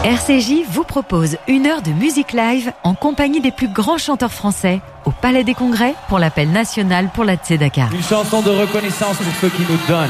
RCJ vous propose 1 heure de musique live en compagnie des plus grands chanteurs français au Palais des Congrès pour l'appel national pour la Tzedaka. Une chanson de reconnaissance pour ceux qui nous donnent.